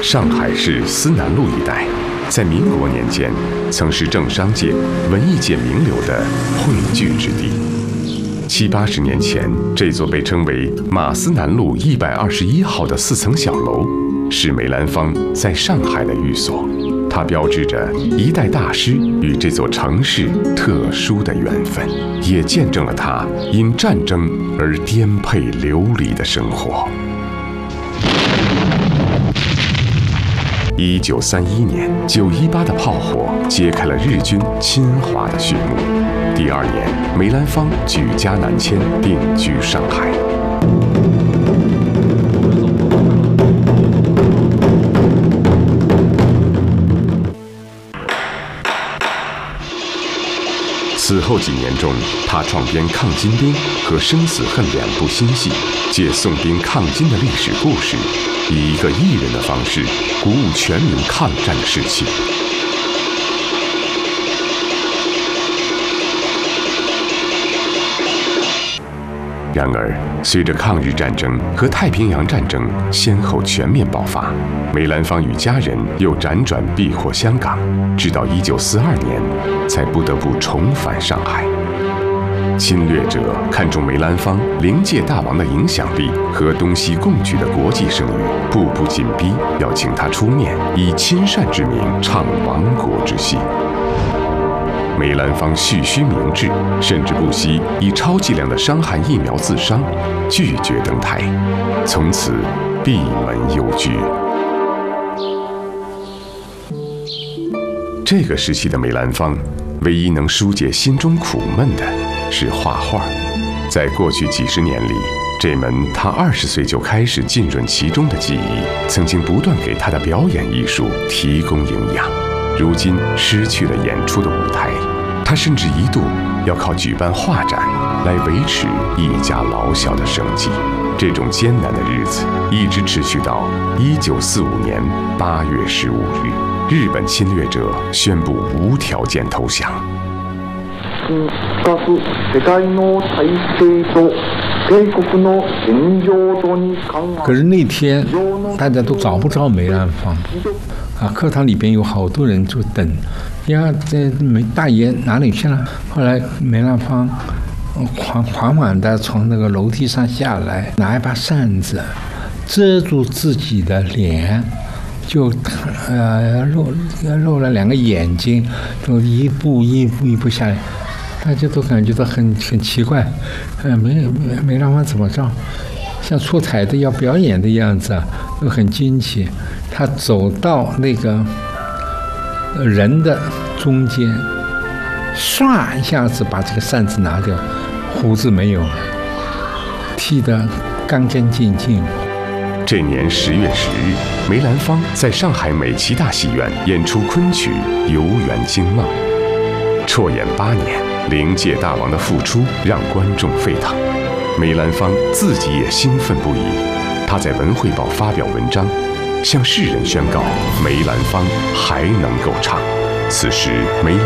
上海市思南路一带，在民国年间曾是政商界、文艺界名流的汇聚之地。70、80年前，这座被称为马思南路121号的4层小楼，是梅兰芳在上海的寓所。它标志着一代大师与这座城市特殊的缘分，也见证了他因战争而颠沛流离的生活。1931年9·18的炮火揭开了日军侵华的序幕。第2年，梅兰芳举家南迁，定居上海。此后几年中，他创编《抗金兵》和《生死恨》2部新戏，借宋兵抗金的历史故事，以一个艺人的方式鼓舞全民抗战的士气。然而，随着抗日战争和太平洋战争先后全面爆发，梅兰芳与家人又辗转避祸香港，直到1942年才不得不重返上海。侵略者看中梅兰芳灵界大王的影响力和东西共举的国际声誉，步步紧逼，要请他出面以亲善之名唱亡国之戏。梅兰芳蓄须明志，甚至不惜以超剂量的伤寒疫苗自伤，拒绝登台，从此闭门幽居。这个时期的梅兰芳，唯一能疏解心中苦闷的是画画。在过去几十年里，这门他20岁就开始浸润其中的技艺，曾经不断给他的表演艺术提供营养。如今失去了演出的舞台，他甚至一度要靠举办画展来维持一家老小的生计。这种艰难的日子一直持续到1945年8月15日，日本侵略者宣布无条件投降。 可是那天大家都找不着梅兰芳啊，课堂里边有好多人就等呀，这大爷哪里去了？后来梅兰芳缓缓地从那个楼梯上下来，拿一把扇子遮住自己的脸，就露了2个眼睛，就一步下来，大家都感觉到很奇怪，梅兰芳怎么着，像出彩的要表演的样子啊，都很惊奇。他走到那个人的中间，唰一下子把这个扇子拿掉，胡子没有了，剃得干干净净。 这年10月10日，梅兰芳在上海美琪大戏院演出昆曲《游园惊梦》。辍演8年，灵界大王的复出让观众沸腾，梅兰芳自己也兴奋不已。他在《文汇报》发表文章，向世人宣告梅兰芳还能够唱。此时梅